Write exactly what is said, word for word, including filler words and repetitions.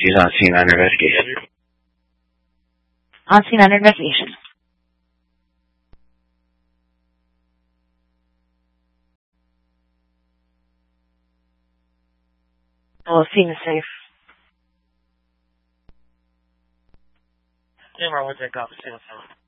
She's on scene under investigation. On scene under investigation. Oh, scene is safe. Camera, what's that cop? Scene is safe.